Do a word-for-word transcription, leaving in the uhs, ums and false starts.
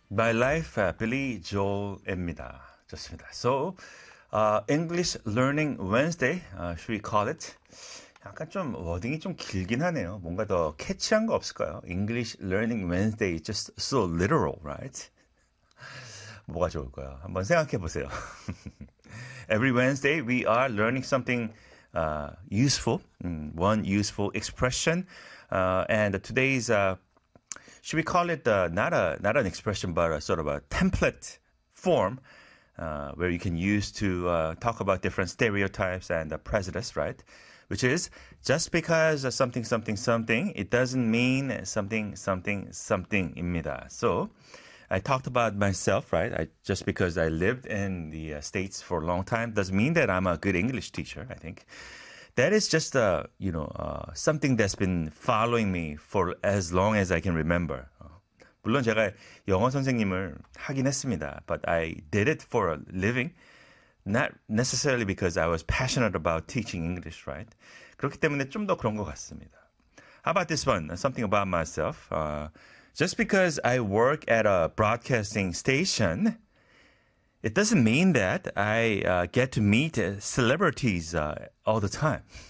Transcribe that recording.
My life, uh, Billy Joel입니다. 좋습니다. So, uh, English Learning Wednesday, uh, should we call it? 약간 좀 워딩이 좀 길긴 하네요. 뭔가 더 캐치한 거 없을까요? English Learning Wednesday is just so literal, right? 뭐가 좋을까요? 한번 생각해 보세요. Every Wednesday, we are learning something uh, useful, mm, one useful expression, uh, and today's uh, should we call it uh, not a not an expression but a sort of a template form uh, where you can use to uh, talk about different stereotypes and uh, prejudice, right? Which is just because uh, something something something it doesn't mean something something something입니다. So I talked about myself, right? I, just because I lived in the uh, States for a long time doesn't mean that I'm a good English teacher, I think. That is just uh, you know uh, something that's been following me for as long as I can remember. 어, 물론 제가 영어 선생님을 하긴 했습니다. But I did it for a living, not necessarily because I was passionate about teaching English, right? 그렇기 때문에 좀 더 그런 것 같습니다. How about this one? Something about myself. Uh, just because I work at a broadcasting station, it doesn't mean that I uh, get to meet uh, celebrities uh, all the time.